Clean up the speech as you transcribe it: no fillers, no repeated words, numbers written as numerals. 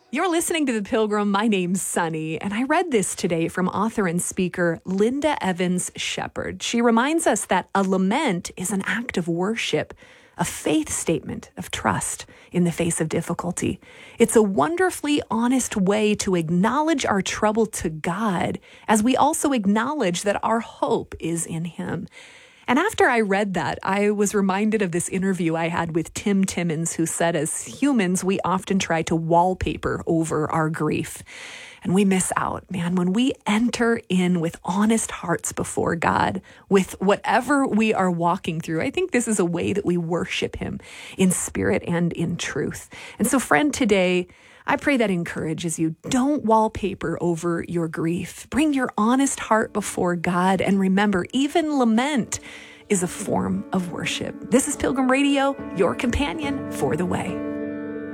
You're listening to The Pilgrim. My name's Sunny, and I read this today from author and speaker Linda Evans Shepherd. She reminds us that a lament is an act of worship, a faith statement of trust in the face of difficulty. It's a wonderfully honest way to acknowledge our trouble to God, as we also acknowledge that our hope is in Him. And after I read that, I was reminded of this interview I had with Tim Timmons, who said, as humans, we often try to wallpaper over our grief. And we miss out, man, when we enter in with honest hearts before God, with whatever we are walking through. I think this is a way that we worship Him in spirit and in truth. And so, friend, today, I pray that encourages you. Don't wallpaper over your grief. Bring your honest heart before God, and remember, even lament is a form of worship. This is Pilgrim Radio, your companion for the way.